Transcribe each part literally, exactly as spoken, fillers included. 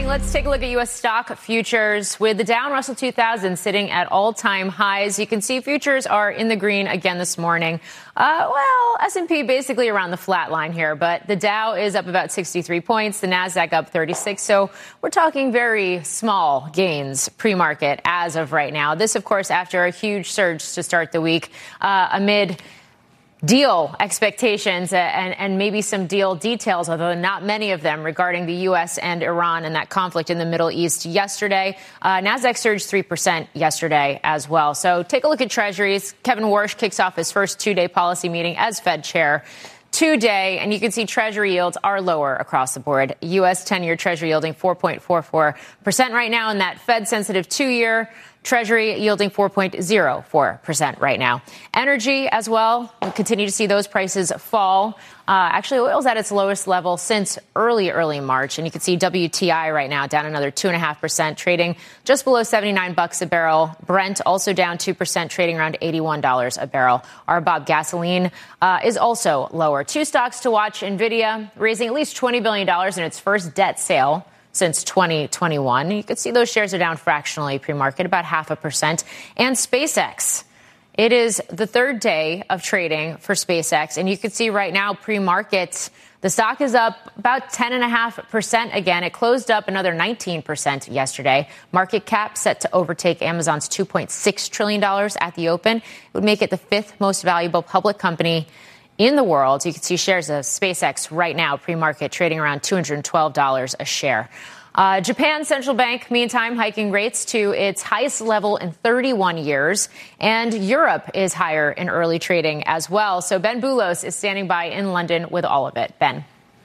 Let's take a look at U S stock futures with the Dow and Russell two thousand sitting at all-time highs. You can see futures are in the green again this morning. Uh, well, S and P basically around the flat line here, but the Dow is up about sixty-three points, the Nasdaq up thirty-six. So we're talking very small gains pre-market as of right now. This, of course, after a huge surge to start the week uh, amid deal expectations and, and maybe some deal details, although not many of them, regarding the U S and Iran and that conflict in the Middle East yesterday. Uh, Nasdaq surged three percent yesterday as well. So take a look at Treasuries. Kevin Warsh kicks off his first two-day policy meeting as Fed chair today, and you can see Treasury yields are lower across the board. U S ten-year Treasury yielding four point four four percent right now, and that Fed-sensitive two-year Treasury yielding four point zero four percent right now. Energy as well. We continue to see those prices fall. Uh, actually, oil's at its lowest level since early, early March. And you can see W T I right now down another two point five percent, trading just below seventy-nine bucks a barrel. Brent also down two percent, trading around eighty-one dollars a barrel. R B O B gasoline uh, is also lower. Two stocks to watch. NVIDIA raising at least twenty billion dollars in its first debt sale since twenty twenty-one. You can see those shares are down fractionally pre-market, about half a percent. And SpaceX. It is the third day of trading for SpaceX. And you can see right now pre-market, the stock is up about ten point five percent again. It closed up another nineteen percent yesterday. Market cap set to overtake Amazon's two point six trillion dollars at the open. It would make it the fifth most valuable public company in the world. You can see shares of SpaceX right now, pre-market, trading around two hundred twelve dollars a share. Uh, Japan's central bank, meantime, hiking rates to its highest level in thirty-one years. And Europe is higher in early trading as well. So Ben Boulos is standing by in London with all of it. Ben.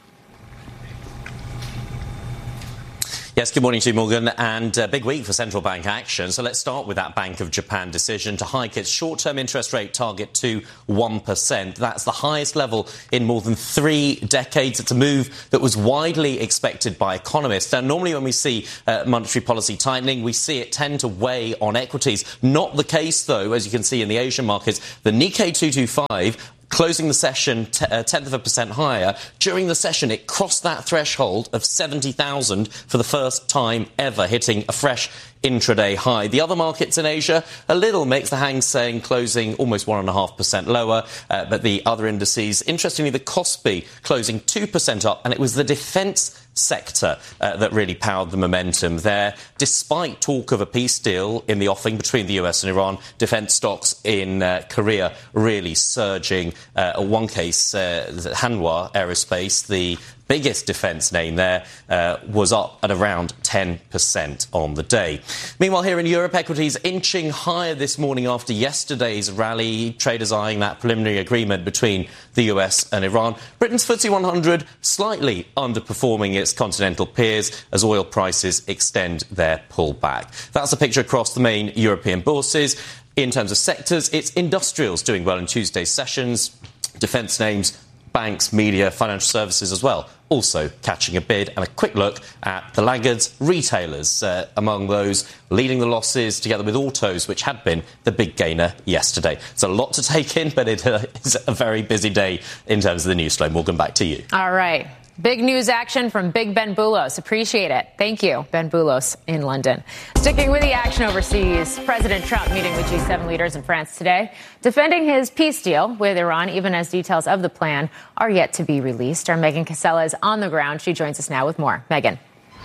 Yes, good morning to you, Morgan. And a big week for central bank action. So let's start with that Bank of Japan decision to hike its short-term interest rate target to one percent. That's the highest level in more than three decades. It's a move that was widely expected by economists. Now, normally when we see uh, monetary policy tightening, we see it tend to weigh on equities. Not the case, though, as you can see in the Asian markets. The Nikkei two twenty-five closing the session t- a tenth of a percent higher. During the session, it crossed that threshold of seventy thousand for the first time ever, hitting a fresh intraday high. The other markets in Asia, a little mixed. The Hang Seng closing almost one point five percent lower, uh, but the other indices, interestingly, the Kospi closing two percent up, and it was the defence sector uh, that really powered the momentum there. Despite talk of a peace deal in the offing between the U S and Iran, defence stocks in uh, Korea really surging. Uh, in one case, uh, Hanwha Aerospace, the biggest defence name there, uh, was up at around ten percent on the day. Meanwhile, here in Europe, equities inching higher this morning after yesterday's rally. Traders eyeing that preliminary agreement between the U S and Iran. Britain's F T S E one hundred slightly underperforming its continental peers as oil prices extend their pullback. That's the picture across the main European bourses. In terms of sectors, it's industrials doing well in Tuesday's sessions. Defence names, banks, media, financial services as well, also catching a bid. And a quick look at the laggards, retailers, uh, among those leading the losses together with autos, which had been the big gainer yesterday. It's a lot to take in, but it uh, is a very busy day in terms of the news flow. Morgan, back to you. All right. Big news action from Big Ben Boulos. Appreciate it. Thank you, Ben Boulos in London. Sticking with the action overseas, President Trump meeting with G seven leaders in France today, defending his peace deal with Iran, even as details of the plan are yet to be released. Our Megan Casella is on the ground. She joins us now with more. Megan.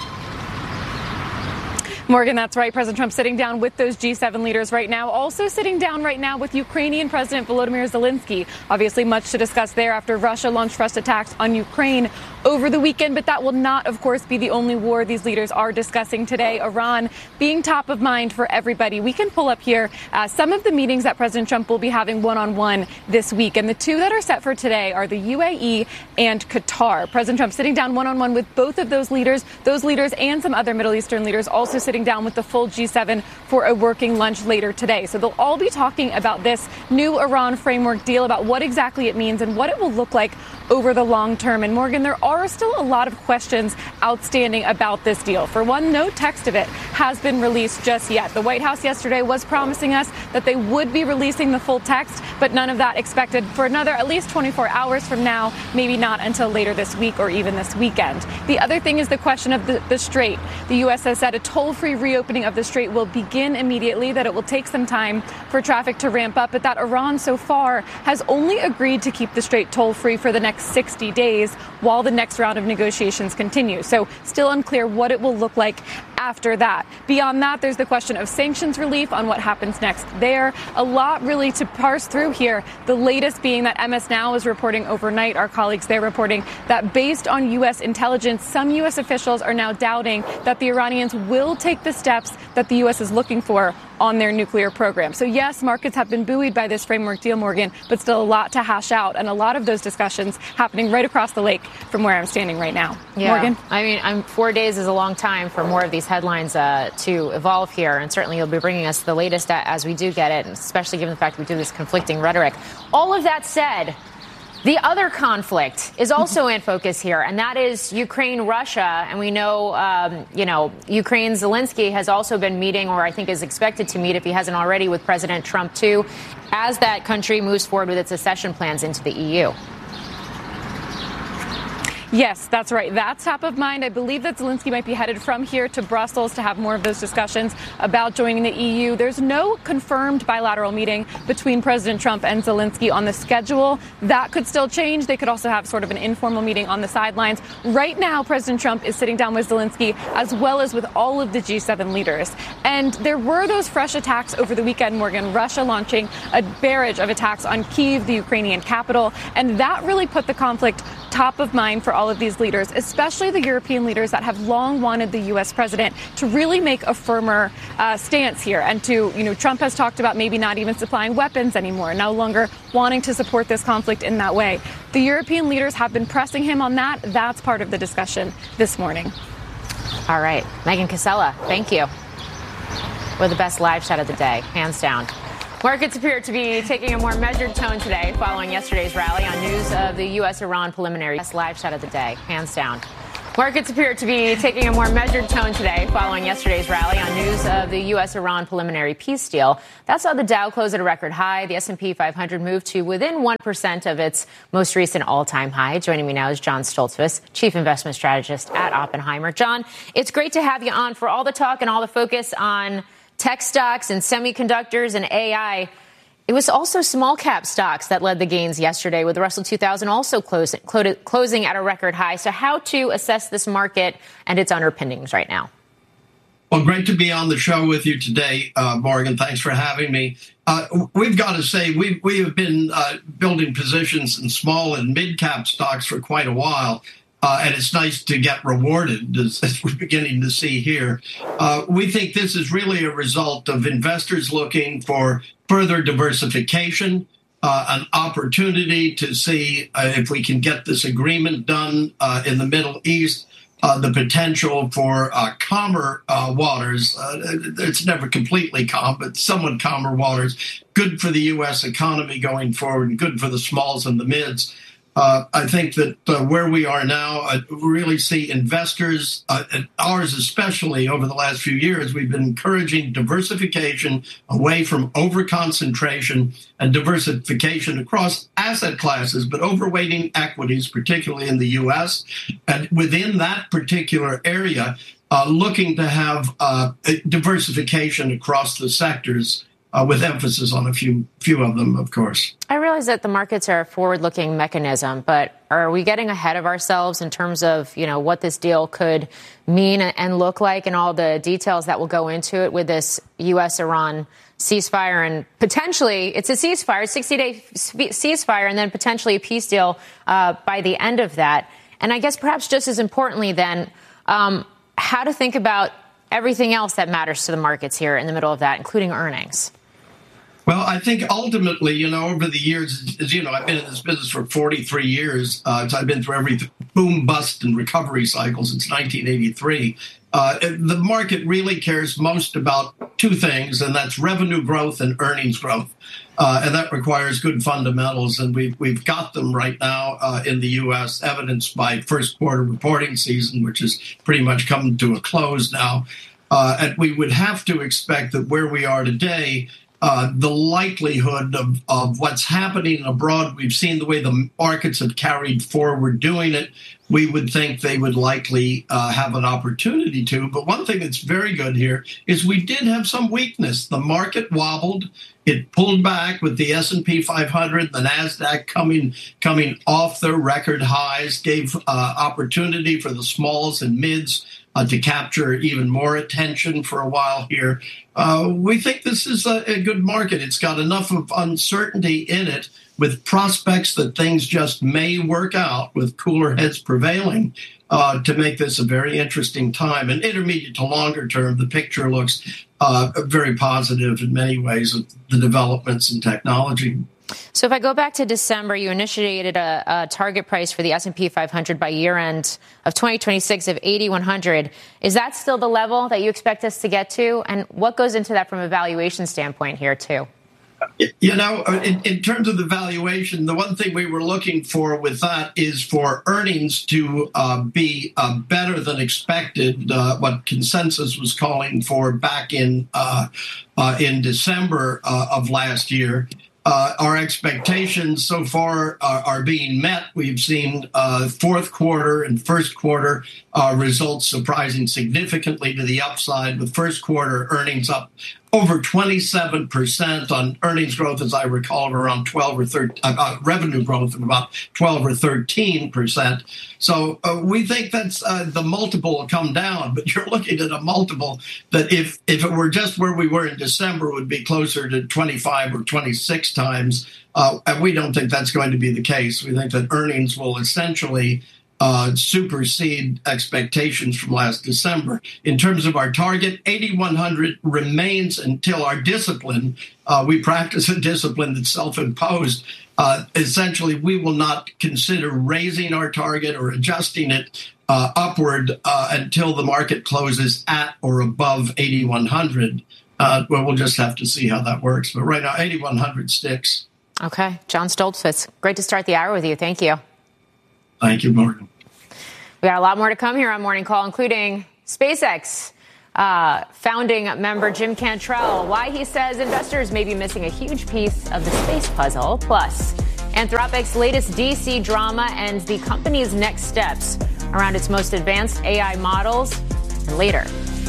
Morgan, that's right. President Trump sitting down with those G seven leaders right now. Also sitting down right now with Ukrainian President Volodymyr Zelensky. Obviously, much to discuss there after Russia launched first attacks on Ukraine over the weekend. But that will not, of course, be the only war these leaders are discussing today. Iran being top of mind for everybody. We can pull up here uh, some of the meetings that President Trump will be having one-on-one this week. And the two that are set for today are the U A E and Qatar. President Trump sitting down one-on-one with both of those leaders, those leaders and some other Middle Eastern leaders also sitting down with the full G seven for a working lunch later today. So they'll all be talking about this new Iran framework deal, about what exactly it means and what it will look like over the long term. And Morgan, they're are still a lot of questions outstanding about this deal. For one, no text of it has been released just yet. The White House yesterday was promising us that they would be releasing the full text, but none of that expected for another at least twenty-four hours from now, maybe not until later this week or even this weekend. The other thing is the question of the, the Strait. The U S has said a toll-free reopening of the Strait will begin immediately, that it will take some time for traffic to ramp up, but that Iran so far has only agreed to keep the Strait toll-free for the next sixty days while the next round of negotiations continue. So still unclear what it will look like after that. Beyond that, there's the question of sanctions relief on what happens next there. A lot really to parse through here. The latest being that M S Now is reporting overnight, our colleagues there reporting that based on U S intelligence, some U S officials are now doubting that the Iranians will take the steps that the U S is looking for on their nuclear program. So yes, markets have been buoyed by this framework deal, Morgan, but still a lot to hash out, and a lot of those discussions happening right across the lake from where I'm standing right now. Yeah. Morgan? I mean, I'm, four days is a long time for more of these headlines uh, to evolve here, and certainly you'll be bringing us the latest as we do get it, especially given the fact we do this conflicting rhetoric. All of that said, the other conflict is also in focus here, and that is Ukraine-Russia. And we know, um, you know, Ukraine Zelensky has also been meeting, or I think is expected to meet, if he hasn't already, with President Trump, too, as that country moves forward with its accession plans into the E U. Yes, that's right. That's top of mind. I believe that Zelensky might be headed from here to Brussels to have more of those discussions about joining the E U. There's no confirmed bilateral meeting between President Trump and Zelensky on the schedule. That could still change. They could also have sort of an informal meeting on the sidelines. Right now, President Trump is sitting down with Zelensky as well as with all of the G seven leaders. And there were those fresh attacks over the weekend, Morgan, Russia launching a barrage of attacks on Kyiv, the Ukrainian capital. And that really put the conflict top of mind for all of these leaders, especially the European leaders that have long wanted the U S president to really make a firmer uh, stance here. And to, you know, Trump has talked about maybe not even supplying weapons anymore, no longer wanting to support this conflict in that way. The European leaders have been pressing him on that. That's part of the discussion this morning. All right. Megan Cassella, thank you. We're the best live shot of the day, hands down. Markets appear to be taking a more measured tone today following yesterday's rally on news of the U S-Iran preliminary. Best live shot of the day, hands down. Markets appear to be taking a more measured tone today following yesterday's rally on news of the U S-Iran preliminary peace deal. That saw the Dow close at a record high. The S and P five hundred moved to within one percent of its most recent all-time high. Joining me now is John Stoltzfus, Chief Investment Strategist at Oppenheimer. John, it's great to have you on. For all the talk and all the focus on tech stocks and semiconductors and A I, it was also small cap stocks that led the gains yesterday, with the Russell two thousand also closing, closing at a record high. So how to assess this market and its underpinnings right now? Well, great to be on the show with you today, uh, Morgan. Thanks for having me. Uh, we've got to say we we have been uh, building positions in small and mid cap stocks for quite a while. Uh, and it's nice to get rewarded, as, as we're beginning to see here. Uh, we think this is really a result of investors looking for further diversification, uh, an opportunity to see uh, if we can get this agreement done uh, in the Middle East, uh, the potential for uh, calmer uh, waters. Uh, it's never completely calm, but somewhat calmer waters. Good for the U S economy going forward, and good for the smalls and the mids. Uh, I think that uh, where we are now, uh, we really see investors, uh, ours especially over the last few years, we've been encouraging diversification away from overconcentration and diversification across asset classes, but overweighting equities, particularly in the U S. And within that particular area, uh, looking to have uh, diversification across the sectors, Uh, with emphasis on a few few of them, of course. I realize that the markets are a forward-looking mechanism, but are we getting ahead of ourselves in terms of, you know, what this deal could mean and look like, and all the details that will go into it with this U S-Iran ceasefire, and potentially it's a ceasefire, sixty-day ceasefire, and then potentially a peace deal uh, by the end of that. And I guess perhaps just as importantly then, um, how to think about everything else that matters to the markets here in the middle of that, including earnings. Well, I think ultimately, you know, over the years, as you know, I've been in this business for forty-three years. Uh, so I've been through every boom, bust, and recovery cycle since nineteen eighty-three. Uh, the market really cares most about two things, and that's revenue growth and earnings growth. Uh, and that requires good fundamentals, and we've, we've got them right now uh, in the U S, evidenced by first quarter reporting season, which is pretty much come to a close now. Uh, and we would have to expect that where we are today, uh, the likelihood of, of what's happening abroad, we've seen the way the markets have carried forward doing it. We would think they would likely uh, have an opportunity to. But one thing that's very good here is we did have some weakness. The market wobbled. It pulled back with the S and P five hundred, the NASDAQ coming coming off their record highs, gave uh, opportunity for the smalls and mids uh, to capture even more attention for a while here. Uh, we think this is a, a good market. It's got enough of uncertainty in it, with prospects that things just may work out with cooler heads prevailing, uh, to make this a very interesting time. And intermediate to longer term, the picture looks uh, very positive in many ways of the developments in technology. So if I go back to December, you initiated a, a target price for the S and P five hundred by year end of twenty twenty-six of eighty-one hundred. Is that still the level that you expect us to get to? And what goes into that from a valuation standpoint here, too? You know, in, in terms of the valuation, the one thing we were looking for with that is for earnings to uh, be uh, better than expected, uh, what consensus was calling for back in uh, uh, in December uh, of last year. Uh, our expectations so far are, are being met. We've seen uh, fourth quarter and first quarter uh, results surprising significantly to the upside, with first quarter earnings up over twenty-seven percent on earnings growth, as I recall, of around twelve or thirteen, uh, revenue growth of about twelve or thirteen percent. So uh, we think that's uh, the multiple will come down, but you're looking at a multiple that if, if it were just where we were in December would be closer to twenty-five or twenty-six times. Uh, and we don't think that's going to be the case. We think that earnings will essentially Uh, supersede expectations from last December. In terms of our target, eighty-one hundred remains until our discipline. Uh, we practice a discipline that's self-imposed. Uh, essentially, we will not consider raising our target or adjusting it uh, upward uh, until the market closes at or above eighty-one hundred. Uh, well, we'll just have to see how that works. But right now, eighty-one hundred sticks. Okay. John Stoltzfus, great to start the hour with you. Thank you. Thank you, Morgan. We got a lot more to come here on Morning Call, including SpaceX uh, founding member Jim Cantrell, why he says investors may be missing a huge piece of the space puzzle, plus Anthropic's latest D C drama and the company's next steps around its most advanced A I models, and later.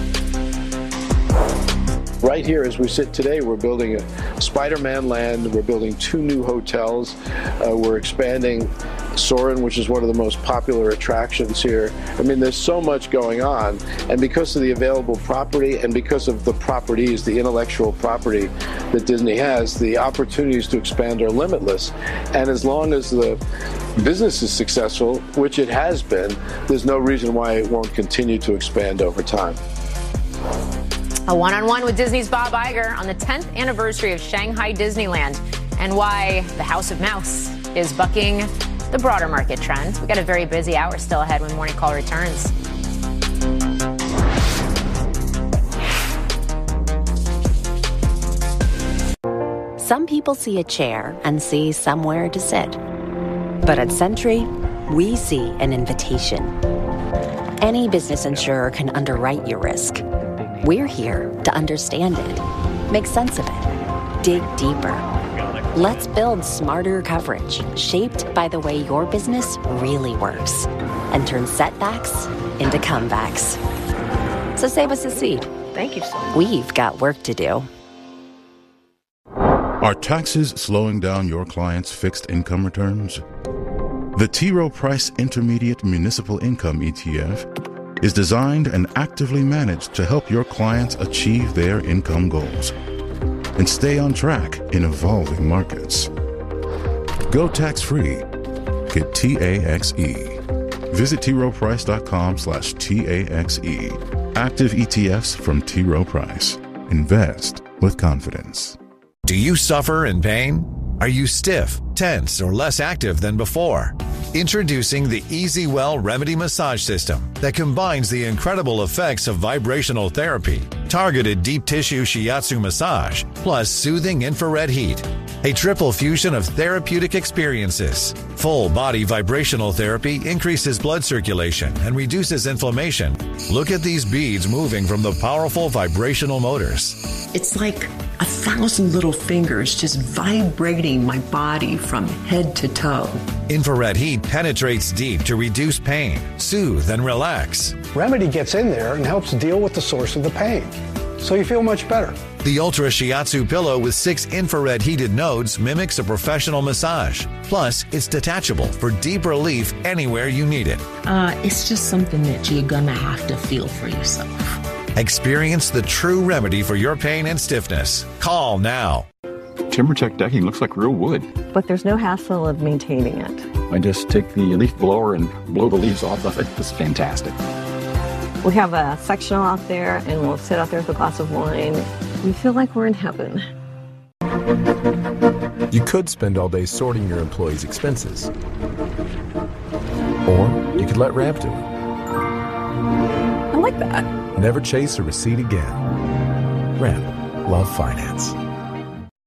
Right here, as we sit today, we're building a Spider-Man land. We're building two new hotels. Uh, we're expanding Soarin', which is one of the most popular attractions here. I mean, there's so much going on. And because of the available property and because of the properties, the intellectual property that Disney has, the opportunities to expand are limitless. And as long as the business is successful, which it has been, there's no reason why it won't continue to expand over time. A one-on-one with Disney's Bob Iger on the tenth anniversary of Shanghai Disneyland, and why the House of Mouse is bucking the broader market trend. We got a very busy hour still ahead when Morning Call returns. Some people see a chair and see somewhere to sit. But at Sentry, we see an invitation. Any business insurer can underwrite your risk. We're here to understand it, make sense of it, dig deeper. Let's build smarter coverage shaped by the way your business really works and turn setbacks into comebacks. So save us a seat. Thank you so much. We've got work to do. Are taxes slowing down your clients' fixed income returns? The T. Rowe Price Intermediate Municipal Income E T F is designed and actively managed to help your clients achieve their income goals and stay on track in evolving markets. Go tax-free. Get T A X E. Visit T Rowe Price dot com slash T A X E. Active E T Fs from T. Rowe Price. Invest with confidence. Do you suffer in pain? Are you stiff, tense, or less active than before? Introducing the EasyWell Remedy Massage System that combines the incredible effects of vibrational therapy, targeted deep tissue shiatsu massage, plus soothing infrared heat. A triple fusion of therapeutic experiences. Full body vibrational therapy increases blood circulation and reduces inflammation. Look at these beads moving from the powerful vibrational motors. It's like a thousand little fingers just vibrating my body from head to toe. Infrared heat penetrates deep to reduce pain, soothe, and relax. Remedy gets in there and helps deal with the source of the pain, so you feel much better. The Ultra Shiatsu pillow with six infrared heated nodes mimics a professional massage. Plus, it's detachable for deep relief anywhere you need it. Uh, it's just something that you're gonna have to feel for yourself. Experience the true remedy for your pain and stiffness. Call now. TimberTech decking looks like real wood. But there's no hassle of maintaining it. I just take the leaf blower and blow the leaves off of it. It's fantastic. We have a sectional out there, and we'll sit out there with a glass of wine. We feel like we're in heaven. You could spend all day sorting your employees' expenses. Or you could let Ramp do it. I like that. Never chase a receipt again. Ramp. Love finance.